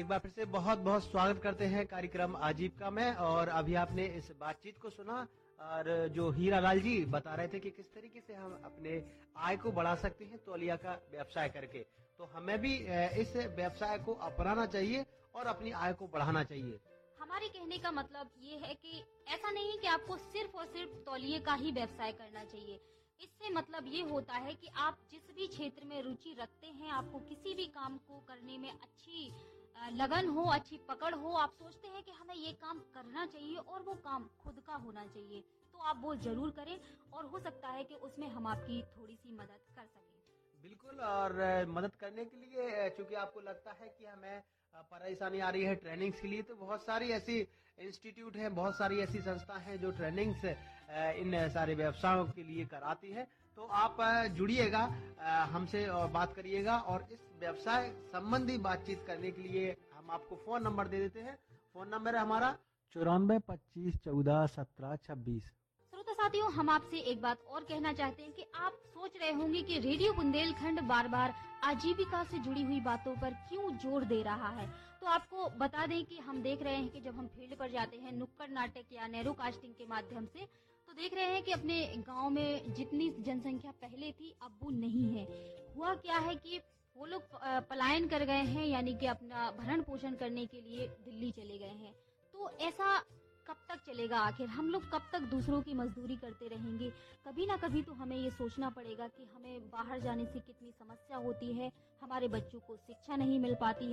एक बार फिर से बहुत बहुत स्वागत करते हैं कार्यक्रम आजीविका में। और अभी आपने इस बातचीत को सुना और जो हीरालाल जी बता रहे थे कि किस तरीके से हम अपने आय को बढ़ा सकते हैं तौलिया का व्यवसाय करके। तो हमें भी इस व्यवसाय को अपनाना चाहिए और अपनी आय को बढ़ाना चाहिए। हमारे कहने का मतलब ये है कि ऐसा नहीं कि आपको सिर्फ और सिर्फ तौलिए का ही व्यवसाय करना चाहिए। इससे मतलब ये होता है कि आप जिस भी क्षेत्र में रुचि रखते हैं, आपको किसी भी काम को करने में अच्छी लगन हो, अच्छी पकड़ हो, आप सोचते हैं कि हमें ये काम करना चाहिए और वो काम खुद का होना चाहिए, तो आप वो जरूर करें और हो सकता है कि उसमें हम आपकी थोड़ी सी मदद कर सकें। बिल्कुल। और मदद करने के लिए चूंकि आपको लगता है कि हमें परेशानी आ रही है ट्रेनिंग्स के लिए, तो बहुत सारी ऐसी इंस्टीट्यूट हैं, बहुत सारी ऐसी संस्था हैं जो ट्रेनिंग्स इन सारे व्यवसायों के लिए कराती है। तो आप जुड़िएगा हमसे और बात करिएगा। और इस व्यवसाय संबंधी बातचीत करने के लिए हम आपको फोन नंबर दे देते हैं। फोन नंबर है हमारा 9425141726। श्रोता साथियों, हम आपसे एक बात और कहना चाहते हैं कि आप सोच रहे होंगे कि रेडियो बुंदेलखंड बार बार आजीविका से जुड़ी हुई बातों पर क्यों जोर दे रहा है। तो आपको बता दें कि हम देख रहे हैं कि जब हम फील्ड पर जाते हैं नुक्कड़ नाटक या नैरो कास्टिंग के माध्यम से, तो देख रहे हैं कि अपने गांव में जितनी जनसंख्या पहले थी अब वो नहीं है। हुआ क्या है कि वो लोग पलायन कर गए हैं, यानी कि अपना भरण पोषण करने के लिए दिल्ली चले गए हैं। तो ऐसा कब तक चलेगा? आखिर हम लोग कब तक दूसरों की मजदूरी करते रहेंगे? कभी ना कभी तो हमें ये सोचना पड़ेगा कि हमें बाहर जाने से कितनी समस्या होती है, हमारे बच्चों को शिक्षा नहीं मिल पाती है।